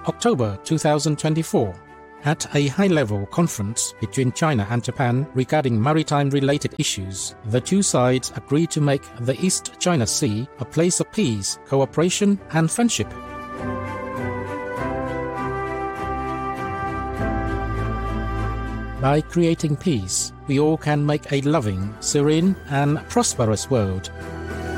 October 2024. At a high-level conference between China and Japan regarding maritime-related issues, the two sides agreed to make the East China Sea a place of peace, cooperation, and friendship. By creating peace, we all can make a loving, serene, and prosperous world